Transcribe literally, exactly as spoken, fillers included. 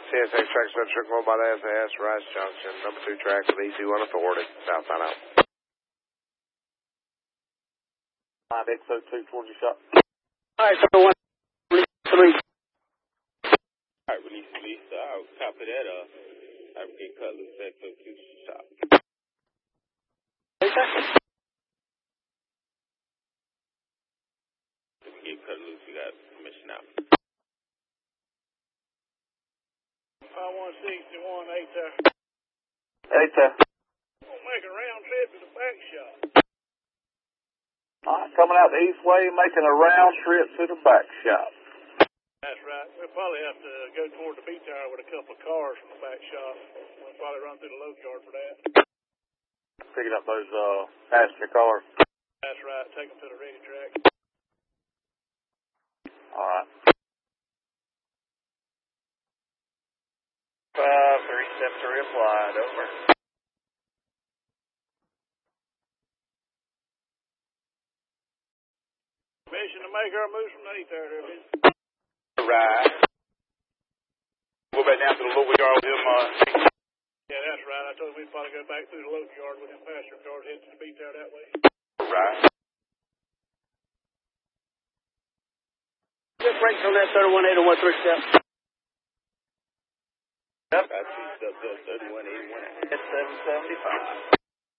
C S X track seven, trickle by the S S, Rice Junction, number two track with E C one authority, southbound out. five X O two towards your shop. Alright, so one, three. Alright, release, release. I'll copy that. Uh, I will get cut loose X O two shop. If we get cut loose, we got permission out. five one sixty-one, eight there. Eight there. We'll make a round trip to the back shop. Alright, coming out the east way, making a round trip to the back shop. That's right. We'll probably have to go toward the B tower with a couple of cars from the back shop. We'll probably run through the load yard for that. Picking up those uh, passenger cars. That's right. Take them to the ready track. Alright. Five, three, seven, three applied, over. Permission to make our moves from the eight there, there, bitch. Right. Go back down to the lower yard with him, uh... Yeah, that's right. I told him we'd probably go back through the load yard with them passenger cars, head to the B tower that way. Right. Just brakes on that thirty-one eight one three step. Yep. I see stuff thirty-one eighty-one. That's seven seventy-five.